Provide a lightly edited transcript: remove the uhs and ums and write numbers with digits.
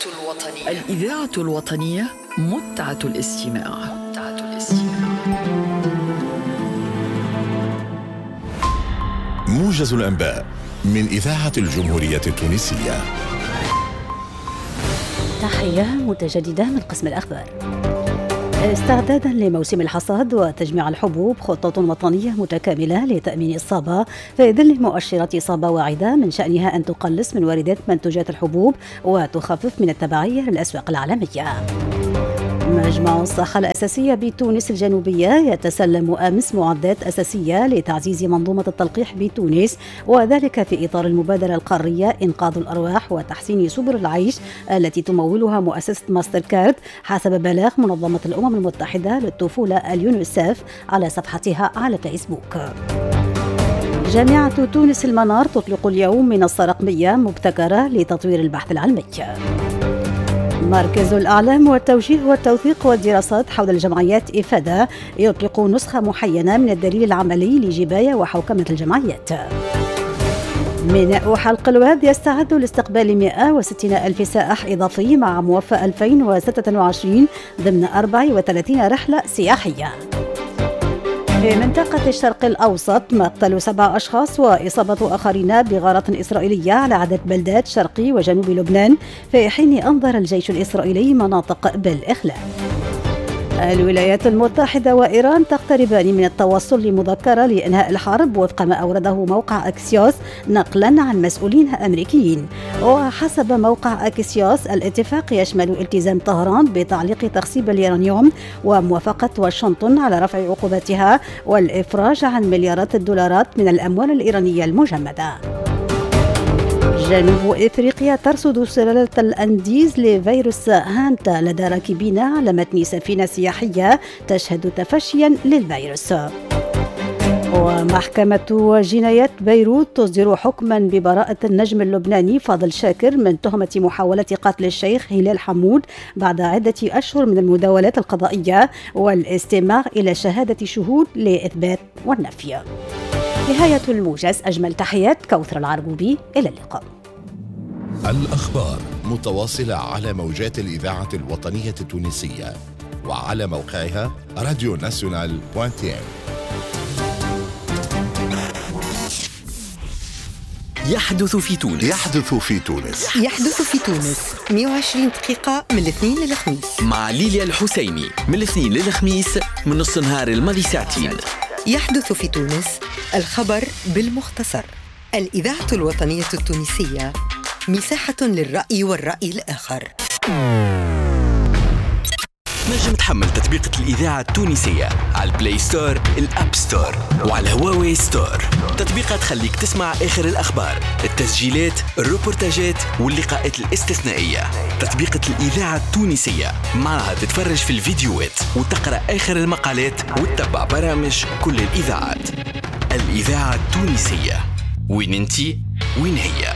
الإذاعة الوطنية متعة الاستماع. موجز الأنباء من إذاعة الجمهورية التونسية. تحية متجددة من قسم الأخبار. استعدادا لموسم الحصاد وتجميع الحبوب، خطة وطنية متكاملة لتأمين الصابة في ظل مؤشرات إصابة واعدة من شأنها أن تقلص من واردات منتوجات الحبوب وتخفف من التبعية للأسواق العالمية. مجمع الصحة الأساسية بتونس الجنوبية يتسلم أمس معدات أساسية لتعزيز منظومة التلقيح بتونس، وذلك في إطار المبادرة القارية إنقاذ الأرواح وتحسين سبل العيش التي تمولها مؤسسة ماستر كارد حسب بلاغ منظمة الأمم المتحدة للطفولة اليونيسف على صفحتها على فيسبوك. جامعة تونس المنار تطلق اليوم منصة رقمية مبتكرة لتطوير البحث العلمي. مركز الأعلام والتوجيه والتوثيق والدراسات حول الجمعيات إفادة يطلق نسخة محينة من الدليل العملي لجباية وحوكمة الجمعيات. ميناء حلق الواد يستعد لاستقبال 160 ألف سائح إضافي مع موفى 2026 ضمن 34 رحلة سياحية. في منطقة الشرق الأوسط مقتل 7 أشخاص وإصابة آخرين بغارات إسرائيلية على عدة بلدات شرقي وجنوب لبنان، في حين أنظر الجيش الإسرائيلي مناطق بالإخلاء. الولايات المتحدة وإيران تقتربان من التوصل لمذكرة لإنهاء الحرب وفق ما أورده موقع أكسيوس نقلا عن مسؤولين أمريكيين. وحسب موقع أكسيوس الاتفاق يشمل التزام طهران بتعليق تخصيب اليورانيوم وموافقة واشنطن على رفع عقوباتها والإفراج عن مليارات الدولارات من الأموال الإيرانية المجمدة. جنوب إفريقيا ترصد سلالة الأنديز لفيروس هانتا لدى راكبين على متن سفينة سياحية تشهد تفشيا للفيروس. ومحكمة جنايات بيروت تصدر حكما ببراءة النجم اللبناني فاضل شاكر من تهمة محاولة قتل الشيخ هلال حمود بعد عدة أشهر من المداولات القضائية والاستماع إلى شهادة شهود لإثبات والنفي. نهاية الموجز. أجمل تحيات كوثر العرقوبي، إلى اللقاء. الأخبار متواصلة على موجات الإذاعة الوطنية التونسية وعلى موقعها radionational.tn. يحدث في تونس 120 دقيقة من الاثنين للخميس مع ليليا الحسيني، من الاثنين للخميس من نص نهار الماضي ساعتين. يحدث في تونس، الخبر بالمختصر. الإذاعة الوطنية التونسية، مساحة للرأي والرأي الآخر. نجم تحمل تطبيقة الإذاعة التونسية على البلاي ستور، الأب ستور، وعلى الهواوي ستور. تطبيقات تخليك تسمع آخر الأخبار، التسجيلات، الروبورتاجات واللقاءات الاستثنائية. تطبيقة الإذاعة التونسية، معها تتفرج في الفيديوهات وتقرأ آخر المقالات وتتبع برامج كل الإذاعات. الإذاعة التونسية، وين انتي وين هي.